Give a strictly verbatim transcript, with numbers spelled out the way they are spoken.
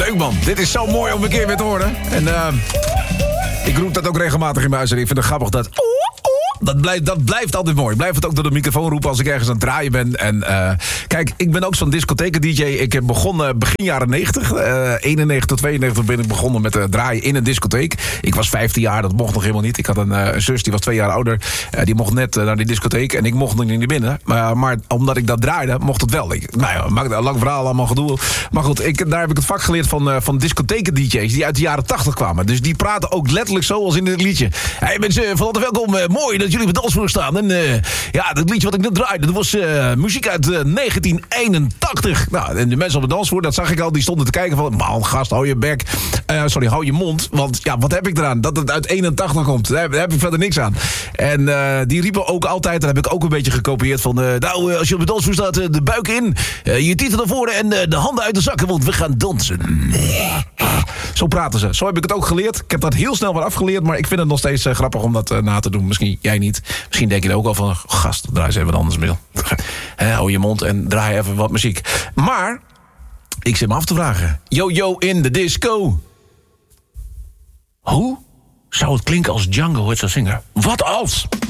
Leuk man, dit is zo mooi om een keer weer te horen. En uh, ik roep dat ook regelmatig in mijn huis. En ik vind het grappig dat... Dat blijft, dat blijft altijd mooi. Ik blijf het ook door de microfoon roepen als ik ergens aan het draaien ben. En uh, kijk, ik ben ook zo'n discotheken-D J. Ik heb begonnen begin jaren negentig. Uh, eenennegentig tot tweeënnegentig ben ik begonnen met uh, draaien in een discotheek. Ik was vijftien jaar, dat mocht nog helemaal niet. Ik had een, uh, een zus, die was twee jaar ouder. Uh, die mocht net uh, naar die discotheek en ik mocht nog niet binnen. Maar, maar omdat ik dat draaide, mocht het wel. Ik, nou ja, maak een lang verhaal, allemaal gedoe. Maar goed, ik, daar heb ik het vak geleerd van, uh, van discotheken-D J's die uit de jaren tachtig kwamen. Dus die praten ook letterlijk zo als in dit liedje. Hey mensen, van harte welkom. Uh, mooi dat jullie op de dansvloer staan. En uh, ja, dat liedje wat ik net draaide, dat was uh, muziek uit uh, negentien eenentachtig. Nou, en de mensen op de dansvloer, dat zag ik al, die stonden te kijken van, man, gast, hou je bek. Uh, sorry, hou je mond. Want ja, wat heb ik eraan? Dat het uit eenentachtig komt. Daar heb, daar heb ik verder niks aan. En uh, die riepen ook altijd, dat heb ik ook een beetje gekopieerd van, uh, nou, uh, als je op de dansvloer staat, uh, de buik in, uh, je titel naar voren en uh, de handen uit de zakken, want we gaan dansen. Zo praten ze. Zo heb ik het ook geleerd. Ik heb dat heel snel weer afgeleerd, maar ik vind het nog steeds uh, grappig om dat uh, na te doen. Misschien jij niet. Misschien denk je er ook al van, oh, gast, draai eens even wat anders mee. He, hou je mond en draai even wat muziek. Maar, ik zit me af te vragen. Yo, yo, in de disco. Hoe zou het klinken als Django het zou zingen? Wat als?